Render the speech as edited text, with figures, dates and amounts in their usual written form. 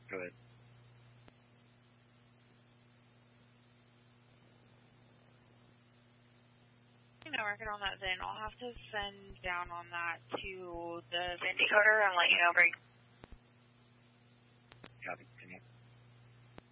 Go ahead. Working on that then. I'll have to send down on that to the VIN decoder and let you know, Bree. Copy.